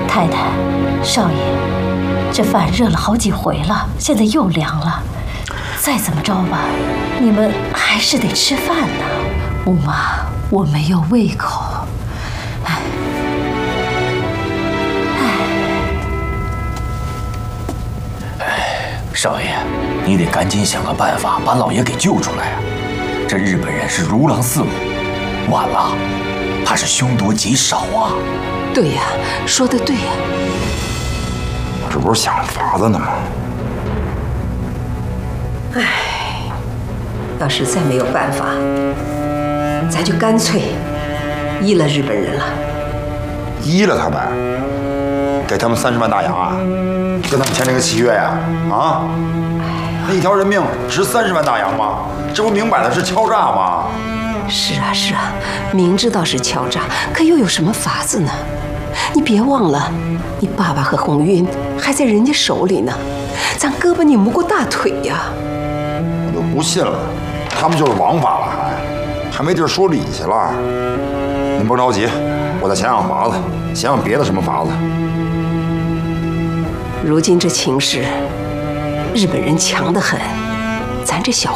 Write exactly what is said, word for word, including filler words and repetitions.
太太，少爷，这饭热了好几回了，现在又凉了。再怎么着吧，你们还是得吃饭呢。五妈，我没有胃口。哎， 哎，少爷，你得赶紧想个办法把老爷给救出来啊！这日本人是如狼似虎，晚了，怕是凶多吉少啊。 对呀，说的对呀。 这不是想法子呢吗？ 唉，要是再没有办法，咱就干脆依了日本人了。 依了他们，给他们三十万大洋啊，跟他们签这个契约呀？啊，那一条人命值三十万大洋吗？这不明摆的是敲诈吗？ 是啊是啊，明知道是敲诈，可又有什么法子呢？你别忘了，你爸爸和红晕还在人家手里呢，咱胳膊拧不过大腿呀。 我都不信了，他们就是王法了，还还没地儿说理去了。您甭着急，我再想想法子，想想别的什么法子。 如今这情势，日本人强得很，咱这小